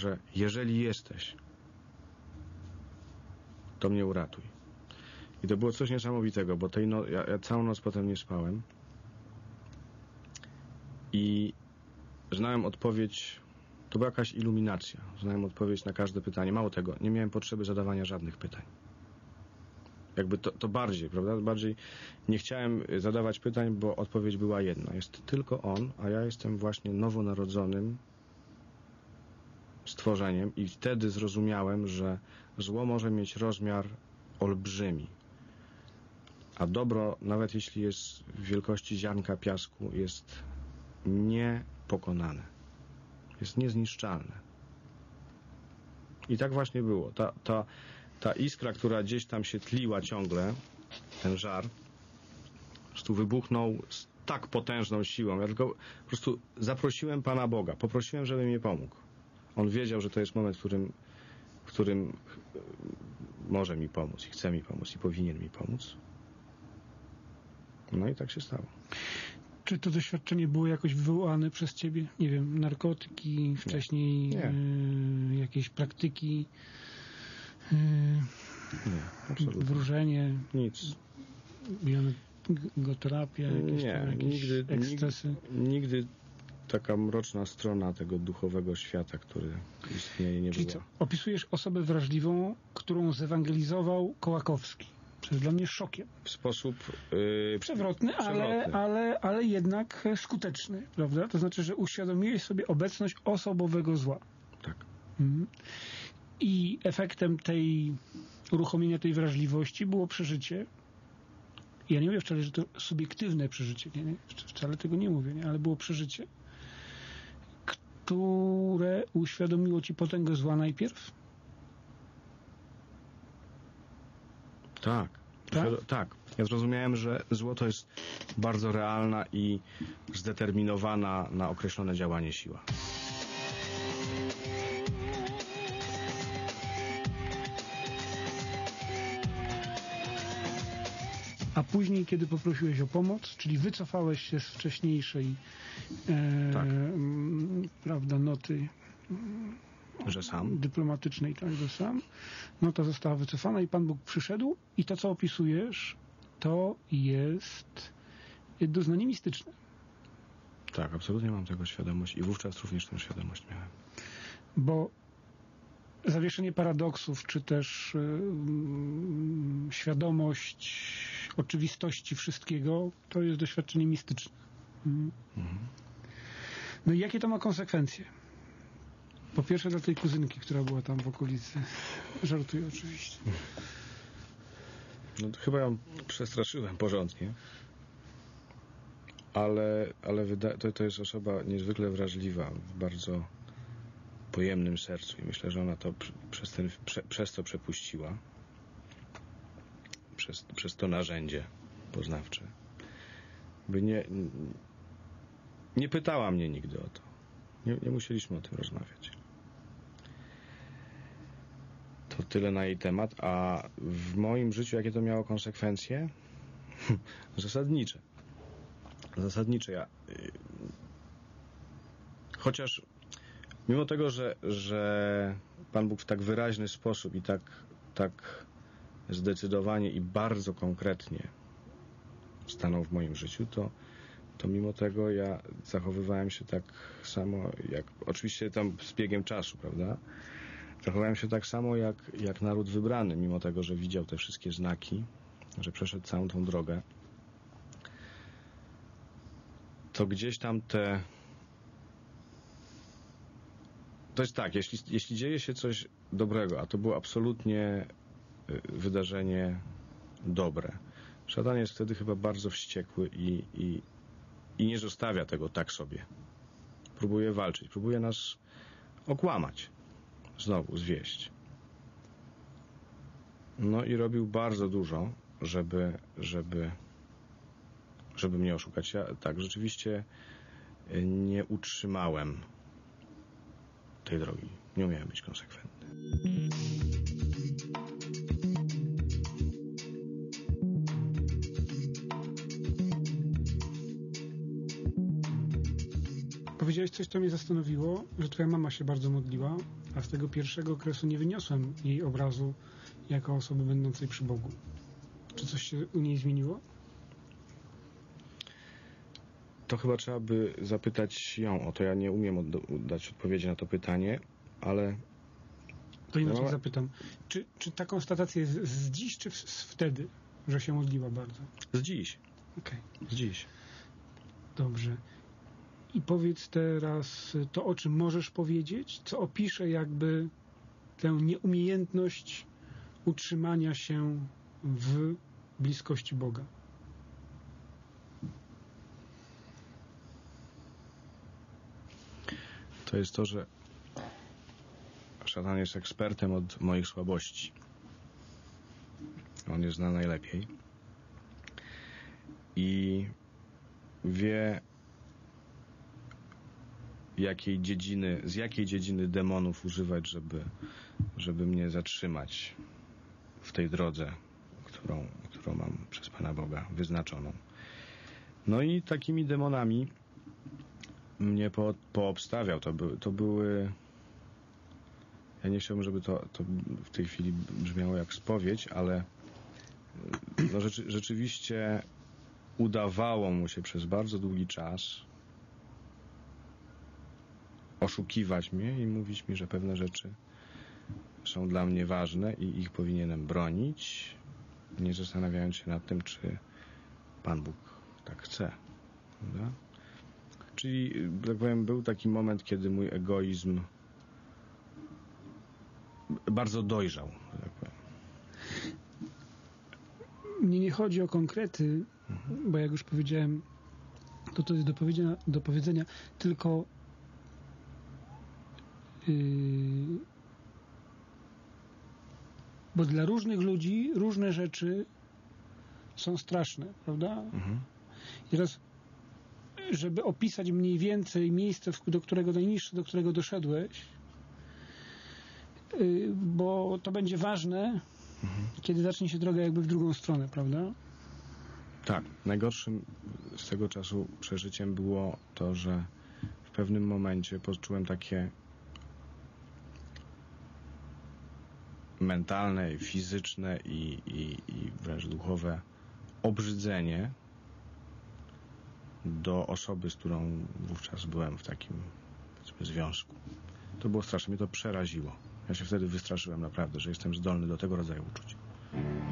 że jeżeli jesteś, to mnie uratuj. I to było coś niesamowitego, bo ja całą noc potem nie spałem i znałem odpowiedź, to była jakaś iluminacja, znałem odpowiedź na każde pytanie. Mało tego, nie miałem potrzeby zadawania żadnych pytań. Jakby to bardziej, prawda? Bardziej nie chciałem zadawać pytań, bo odpowiedź była jedna. Jest tylko on, a ja jestem właśnie nowonarodzonym stworzeniem i wtedy zrozumiałem, że zło może mieć rozmiar olbrzymi, a dobro, nawet jeśli jest w wielkości ziarnka piasku, jest niepokonane. Jest niezniszczalne. I tak właśnie było. Ta iskra, która gdzieś tam się tliła ciągle, ten żar, po prostu wybuchnął z tak potężną siłą. Ja tylko po prostu zaprosiłem Pana Boga. Poprosiłem, żeby mi pomógł. On wiedział, że to jest moment, w którym może mi pomóc i chce mi pomóc i powinien mi pomóc. No i tak się stało. Czy to doświadczenie było jakoś wywołane przez ciebie? Nie wiem, narkotyki, wcześniej jakieś praktyki, nie, absolutnie. wróżenie, nic. Bioterapia, jakieś ekscesy? Nigdy taka mroczna strona tego duchowego świata, który istnieje, nie Czyli była. co? Opisujesz osobę wrażliwą, którą zewangelizował Kołakowski. To jest dla mnie szokiem. W sposób przewrotny, ale jednak skuteczny, prawda? To znaczy, że uświadomiłeś sobie obecność osobowego zła. Tak. I efektem uruchomienia tej wrażliwości było przeżycie. Ja nie mówię wcale, że to subiektywne przeżycie, nie? Wcale tego nie mówię, nie? Ale było przeżycie, które uświadomiło ci potęgę zła najpierw? Tak. Tak. Ja zrozumiałem, że zło to jest bardzo realna i zdeterminowana na określone działanie siła. A później, kiedy poprosiłeś o pomoc, czyli wycofałeś się z wcześniejszej prawda, noty że sam? dyplomatycznej, tak, że sam. Nota została wycofana i Pan Bóg przyszedł i to, co opisujesz, to jest doznanie mistyczne. Tak, absolutnie mam tego świadomość i wówczas również tę świadomość miałem. Bo zawieszenie paradoksów, czy też świadomość oczywistości wszystkiego, to jest doświadczenie mistyczne. No i jakie to ma konsekwencje? Po pierwsze dla tej kuzynki, która była tam w okolicy. Żartuję oczywiście. No to chyba ją przestraszyłem porządnie. Ale to jest osoba niezwykle wrażliwa, w bardzo pojemnym sercu i myślę, że ona to przez to przepuściła. Przez to narzędzie poznawcze. By nie pytała mnie nigdy o to. Nie musieliśmy o tym rozmawiać. To tyle na jej temat, a w moim życiu jakie to miało konsekwencje? Zasadnicze. Chociaż mimo tego, że Pan Bóg w tak wyraźny sposób i tak zdecydowanie i bardzo konkretnie stanął w moim życiu, to mimo tego ja zachowywałem się tak samo, jak oczywiście tam z biegiem czasu, prawda? Zachowałem się tak samo jak naród wybrany, mimo tego, że widział te wszystkie znaki, że przeszedł całą tą drogę. To gdzieś tam to jest tak, jeśli dzieje się coś dobrego, a to było absolutnie wydarzenie dobre, szatan jest wtedy chyba bardzo wściekły i nie zostawia tego tak sobie. Próbuje walczyć, próbuje nas okłamać, znowu zwieść. No i robił bardzo dużo, żeby mnie oszukać. Ja tak rzeczywiście nie utrzymałem tej drogi. Nie umiałem być konsekwentny. powiedziałeś coś, co mnie zastanowiło, że twoja mama się bardzo modliła, a z tego pierwszego okresu nie wyniosłem jej obrazu jako osoby będącej przy Bogu. Czy coś się u niej zmieniło? To chyba trzeba by zapytać ją o to. Ja nie umiem dać odpowiedzi na to pytanie, ale To inaczej No. zapytam. Czy ta konstatacja jest z dziś, czy wtedy, że się modliła bardzo? z dziś. Okej, Z dziś. dobrze. I powiedz teraz to, o czym możesz powiedzieć, co opisze jakby tę nieumiejętność utrzymania się w bliskości Boga. To jest to, że szatan jest ekspertem od moich słabości. On je zna najlepiej. I wie, z jakiej dziedziny demonów używać, żeby mnie zatrzymać w tej drodze, którą mam przez Pana Boga wyznaczoną. No i takimi demonami mnie poobstawiał. To były... Ja nie chciałbym, żeby to w tej chwili brzmiało jak spowiedź, ale no rzeczywiście udawało mu się przez bardzo długi czas oszukiwać mnie i mówić mi, że pewne rzeczy są dla mnie ważne i ich powinienem bronić, nie zastanawiając się nad tym, czy Pan Bóg tak chce. Prawda? Czyli, tak powiem, był taki moment, kiedy mój egoizm bardzo dojrzał, tak powiem. Mnie nie chodzi o konkrety, bo jak już powiedziałem, to jest do powiedzenia, tylko bo dla różnych ludzi różne rzeczy są straszne, prawda? I teraz, żeby opisać mniej więcej miejsce, najniższe, do którego doszedłeś, bo to będzie ważne, kiedy zacznie się droga jakby w drugą stronę, prawda? Tak. Najgorszym z tego czasu przeżyciem było to, że w pewnym momencie poczułem takie mentalne, fizyczne i wręcz duchowe obrzydzenie do osoby, z którą wówczas byłem w takim, powiedzmy, związku. To było straszne, mnie to przeraziło. Ja się wtedy wystraszyłem naprawdę, że jestem zdolny do tego rodzaju uczuć.